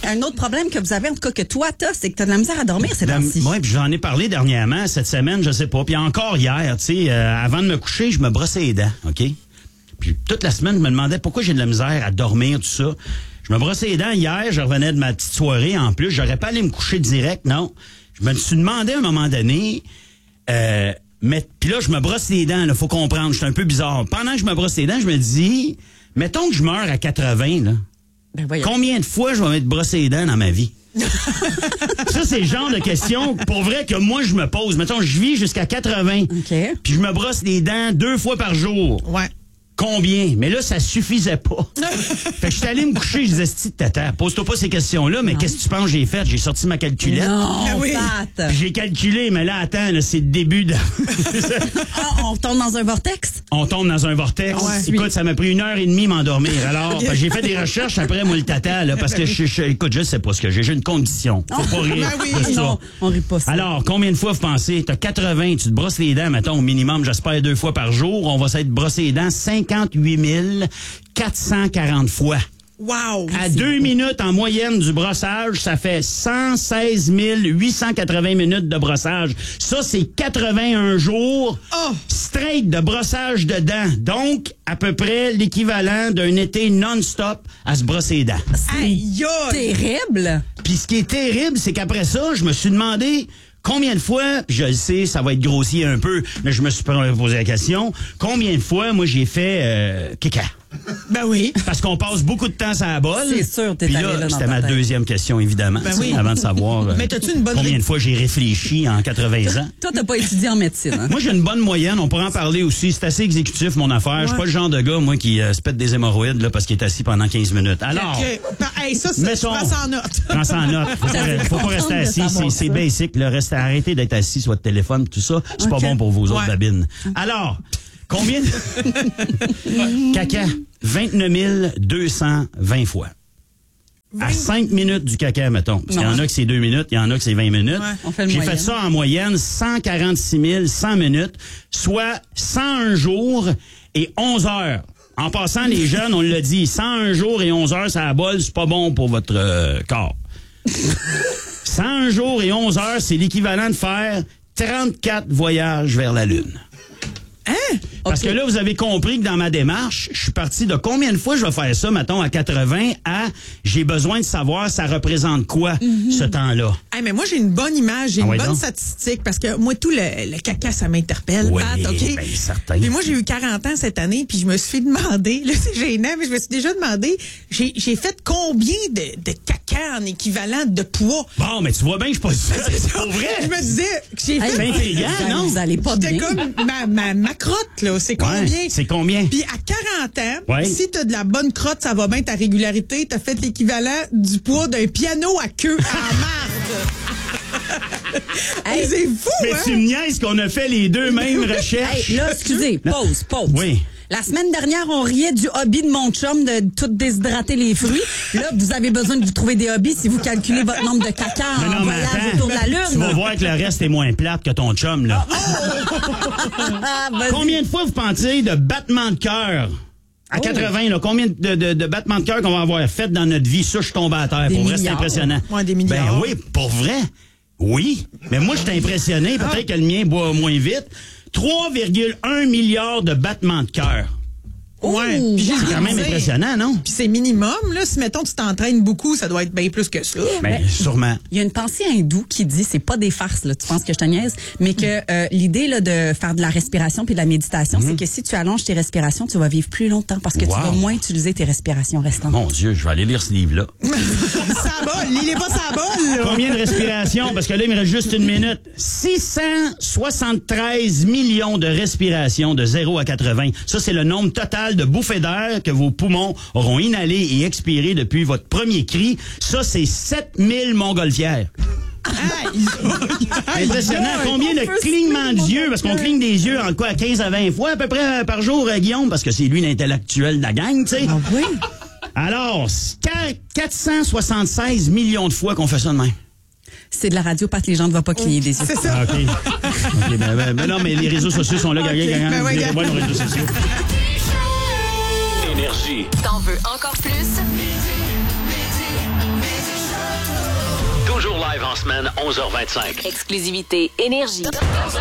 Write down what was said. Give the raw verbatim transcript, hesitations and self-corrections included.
un autre problème que vous avez, en tout cas que toi t'as, c'est que t'as de la misère à dormir ces temps-ci. Oui, puis j'en ai parlé dernièrement, cette semaine, je sais pas. Puis encore hier, tu sais, euh, avant de me coucher, je me brossais les dents, OK? Puis toute la semaine, je me demandais pourquoi j'ai de la misère à dormir, tout ça. Je me brossais les dents hier, je revenais de ma petite soirée en plus. J'aurais pas allé me coucher direct, non. Je me suis demandé à un moment donné... Euh, mais puis là, je me brosse les dents, il faut comprendre, je suis un peu bizarre. Pendant que je me brosse les dents, je me dis, mettons que je meurs à quatre-vingts, là. Ben combien de fois je vais m'être brossé les dents dans ma vie? Ça, c'est le genre de question, pour vrai, que moi, je me pose. Mettons, je vis jusqu'à quatre-vingts, okay. Puis je me brosse les dents deux fois par jour. Ouais. Combien? Mais là, ça suffisait pas. Fait que je suis allé me coucher, je disais, si tata, pose-toi pas ces questions-là, mais qu'est-ce que tu penses que j'ai fait? J'ai sorti ma calculette. Non, oui. Puis j'ai calculé, mais là, attends, là, c'est le début de... Ah, on tombe dans un vortex? On tombe dans un vortex. Ouais. Écoute, ça m'a pris une heure et demie m'endormir. Alors, ben, j'ai fait des recherches après, moi, le tata, là, parce que je, je, écoute, je sais pas ce que j'ai. J'ai une condition. Faut pas rire ben oui. de ça. Non, on rit pas ça. Alors, combien de fois vous pensez? T'as quatre-vingts, tu te brosses les dents, mettons, au minimum, j'espère, deux fois par jour. On va s'être brossé les dents cinquante-huit mille quatre cent quarante fois. Wow! À deux minutes en moyenne du brossage, ça fait cent seize mille huit cent quatre-vingts minutes de brossage. Ça, c'est quatre-vingt-un jours oh. straight de brossage de dents. Donc, à peu près l'équivalent d'un été non-stop à se brosser les dents. C'est terrible! Puis ce qui est terrible, c'est qu'après ça, je me suis demandé... Combien de fois, je le sais, ça va être grossier un peu, mais je me suis posé la question, combien de fois, moi, j'ai fait euh, caca? Ben oui. Parce qu'on passe beaucoup de temps sur la bolle. C'est sûr, t'es allé là, là c'était ma tête. Deuxième question, évidemment, ben oui. avant de savoir mais t'as-tu une bonne combien de fois j'ai réfléchi en quatre-vingts ans. Toi, t'as pas étudié en médecine. Hein? Moi, j'ai une bonne moyenne, on pourrait en parler aussi. C'est assez exécutif, mon affaire. Ouais. Je suis pas le genre de gars, moi, qui euh, se pète des hémorroïdes là, parce qu'il est assis pendant quinze minutes. Alors, okay. hey, ça, c'est mettons, prends ça en note. Prends ça en note. Faut, pas, faut pas rester assis, c'est, c'est basic. Le reste, arrêtez d'être assis sur votre téléphone, tout ça. C'est okay. pas bon pour vos autres ouais. babines. Alors... Combien de... Caca, vingt-neuf mille deux cent vingt fois. À cinq minutes du caca, mettons. Parce qu'il y en a que c'est deux minutes, il y en a que c'est vingt minutes. Ouais, fait J'ai moyenne. fait ça en moyenne cent quarante-six mille cent minutes, soit cent un jours et onze heures. En passant, les jeunes, on l'a dit, cent un jours et onze heures, ça la bol, c'est pas bon pour votre euh, corps. cent un jours et onze heures, c'est l'équivalent de faire trente-quatre voyages vers la Lune. Hein? Parce okay. que là, vous avez compris que dans ma démarche, je suis parti de combien de fois je vais faire ça, mettons, à quatre-vingts, à j'ai besoin de savoir ça représente quoi, mm-hmm. ce temps-là. Hey, mais moi, j'ai une bonne image, j'ai ah, une ouais, bonne donc? statistique, parce que moi, tout le, le caca, ça m'interpelle, oui, Pat, OK? Ben, certain. Puis moi, j'ai eu quarante ans cette année, puis je me suis fait demander, là, c'est gênant, mais je me suis déjà demandé, j'ai, j'ai fait combien de, de caca en équivalent de poids? Bon, mais tu vois bien que je suis pas sûr. C'est pas vrai. Je me disais que j'ai hey, fait... C'est intriguant, non? Vous allez pas J'étais bien. comme ma, ma, ma crotte, là. C'est combien? Ouais, c'est combien? Puis à quarante ans, ouais. si t'as de la bonne crotte, ça va bien ta régularité, t'as fait l'équivalent du poids d'un piano à queue en marde. Hey, c'est fou, mais hein? Mais tu me niaises qu'on a fait les deux mêmes recherches. Hey, là, excusez, pause, pause. Oui. La semaine dernière, on riait du hobby de mon chum de tout déshydrater les fruits. Là, vous avez besoin de vous trouver des hobbies si vous calculez votre nombre de caca mais en non, voyage attends, autour de la Lune. Tu vas voir que le reste est moins plate que ton chum, là. Combien de fois vous pensez de battements de cœur? À oh. quatre-vingts, là, combien de, de, de battements de cœur qu'on va avoir fait dans notre vie? Ça, je tombe à terre. Des pour vrai, c'est impressionnant. Ouais, des milliards. Ben oui, pour vrai. Oui. Mais moi, je suis impressionné. Peut-être ah. que le mien boit moins vite. trois virgule un milliards de battements de cœur. Ouais. Puis c'est quand même impressionnant, non? Puis c'est minimum, là. Si, mettons, tu t'entraînes beaucoup, ça doit être bien plus que ça. Ben, sûrement. Il y a une pensée hindoue qui dit, c'est pas des farces, là. Tu penses que je te niaise, mais que euh, l'idée, là, de faire de la respiration puis de la méditation, mm-hmm. c'est que si tu allonges tes respirations, tu vas vivre plus longtemps parce que wow. tu vas moins utiliser tes respirations restantes. Mon Dieu, je vais aller lire ce livre-là. Ça bol, il est pas ça bol, là. Combien de respirations? Parce que là, il me reste juste une minute. six cent soixante-treize millions de respirations de zéro à quatre-vingts. Ça, c'est le nombre total de bouffées d'air que vos poumons auront inhalé et expiré depuis votre premier cri. Ça, c'est sept mille montgolfières. Impressionnant. Combien de clignements d'yeux? Parce qu'on cligne des yeux en quoi, quinze à vingt fois à peu près par jour, Guillaume, parce que c'est lui l'intellectuel de la gang, tu sais. Ah oui? Alors, quatre cent soixante-seize millions de fois qu'on fait ça de même. C'est de la radio parce que les gens ne voient pas cligner des yeux. C'est ça. Ah, OK. okay ben, ben, ben non, mais les réseaux sociaux sont là. Okay. Gagnant, gagnant, ben ouais, nos réseaux sociaux. Énergie. T'en veux encore plus? Toujours live en semaine, onze heures vingt-cinq. Exclusivité Énergie.